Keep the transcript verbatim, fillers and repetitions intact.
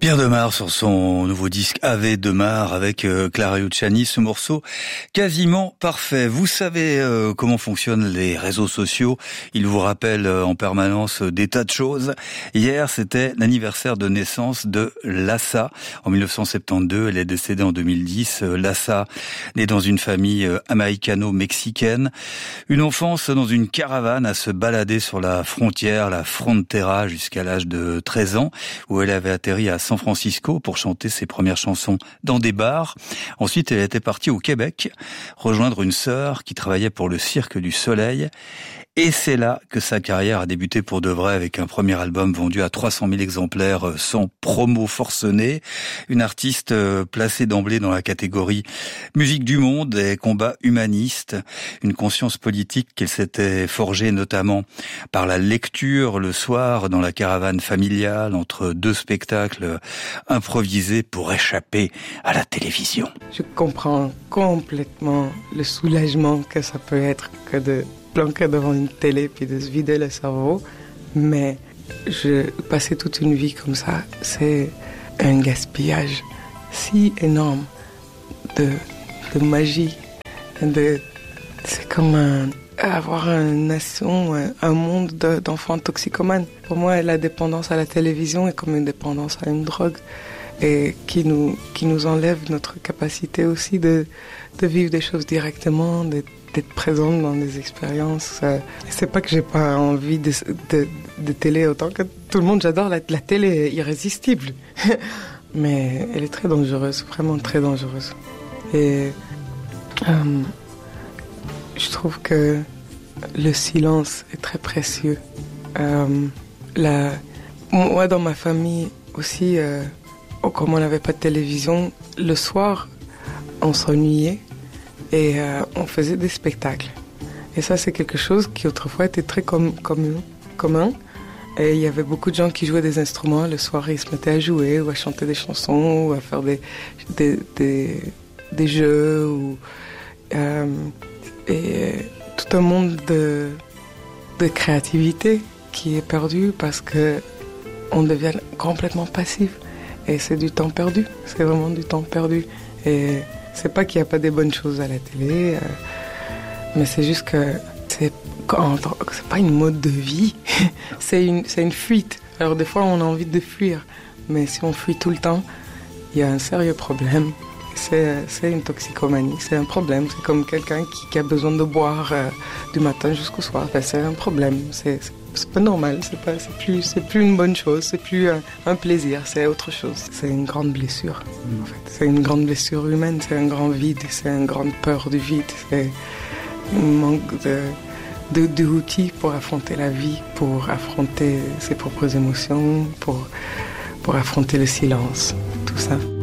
Pierre Demar sur son nouveau disque Ave Demar avec euh, Clara Luciani, ce morceau quasiment parfait. Vous savez euh, comment fonctionnent les réseaux sociaux, ils vous rappellent euh, en permanence euh, des tas de choses. Hier, c'était l'anniversaire de naissance de Lassa. En dix-neuf cent soixante-douze, elle est décédée en deux mille dix. Euh, Lassa, née dans une famille euh, américano-mexicaine. Une enfance dans une caravane à se balader sur la frontière, la frontera, jusqu'à l'âge de treize ans, où elle avait atterri à San Francisco pour chanter ses premières chansons dans des bars. Ensuite, elle était partie au Québec rejoindre une sœur qui travaillait pour le Cirque du Soleil. Et c'est là que sa carrière a débuté pour de vrai, avec un premier album vendu à trois cent mille exemplaires sans promo forcenée. Une artiste placée d'emblée dans la catégorie musique du monde et combat humaniste. Une conscience politique qu'elle s'était forgée notamment par la lecture le soir dans la caravane familiale entre deux spectacles improvisés pour échapper à la télévision. Je comprends complètement le soulagement que ça peut être que de planquer devant une télé puis de se vider le cerveau, mais je passer toute une vie comme ça, c'est un gaspillage si énorme de, de magie, de, c'est comme un, avoir une nation, un monde de, d'enfants toxicomanes. Pour moi, la dépendance à la télévision est comme une dépendance à une drogue et qui nous, qui nous enlève notre capacité aussi de, de vivre des choses directement, de d'être présente dans des expériences. C'est pas que j'ai pas envie de, de, de télé autant que tout le monde. J'adore la, la télé, est irrésistible. Mais elle est très dangereuse, vraiment très dangereuse. Et euh, je trouve que le silence est très précieux. Euh, la, moi, dans ma famille aussi, euh, comme on n'avait pas de télévision, le soir, on s'ennuyait. Et euh, on faisait des spectacles. Et ça, c'est quelque chose qui autrefois était très com- com- commun. Et il y avait beaucoup de gens qui jouaient des instruments. Le soir, ils se mettaient à jouer ou à chanter des chansons ou à faire des, des, des, des jeux. Ou, euh, et tout un monde de, de créativité qui est perdu parce qu'on devient complètement passif. Et c'est du temps perdu. C'est vraiment du temps perdu. Et c'est pas qu'il n'y a pas des bonnes choses à la télé, euh, mais c'est juste que c'est, c'est pas une mode de vie, c'est, une, c'est une fuite. Alors des fois on a envie de fuir, mais si on fuit tout le temps, il y a un sérieux problème. C'est, c'est une toxicomanie, c'est un problème. C'est comme quelqu'un qui, qui a besoin de boire euh, du matin jusqu'au soir. Ben, c'est un problème, c'est, c'est, c'est pas normal, c'est, pas, c'est, plus, c'est plus une bonne chose, c'est plus un, un plaisir, c'est autre chose. C'est une grande blessure, mmh. en fait. C'est une grande blessure humaine, c'est un grand vide, c'est une grande peur du vide, c'est un manque de, de, d'outils pour affronter la vie, pour affronter ses propres émotions, pour, pour affronter le silence, tout ça.